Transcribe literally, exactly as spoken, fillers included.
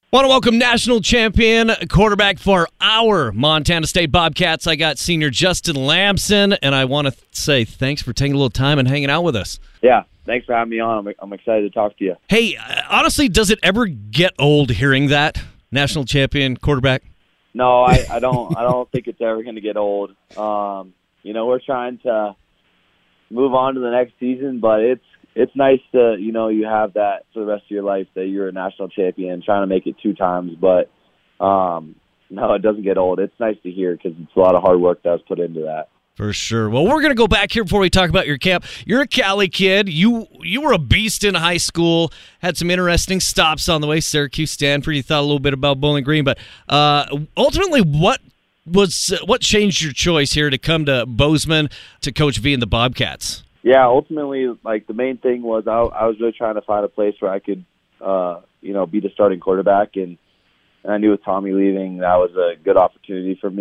Want to welcome national champion quarterback for our Montana State Bobcats. I got senior Justin Lamson, and I want to say thanks for taking a little time and hanging out with us. Yeah, thanks for having me on. I'm, I'm excited to talk to you. Hey, honestly, does it ever get old hearing that? National champion quarterback? No, I, I don't. I don't think it's ever going to get old. Um, you know, we're trying to move on to the next season, but it's it's nice to, you know, you have that for the rest of your life that you're a national champion, trying to make it two times. But um, no, it doesn't get old. It's nice to hear because it's a lot of hard work that was put into that. For sure. Well, we're going to go back here before we talk about your camp. You're a Cali kid. You you were a beast in high school. Had some interesting stops on the way. Syracuse, Stanford. You thought a little bit about Bowling Green, but uh, ultimately, what was what changed your choice here to come to Bozeman to coach V and the Bobcats? Yeah, ultimately, like the main thing was I, I was really trying to find a place where I could, uh, you know, be the starting quarterback, and, and I knew with Tommy leaving, that was a good opportunity for me.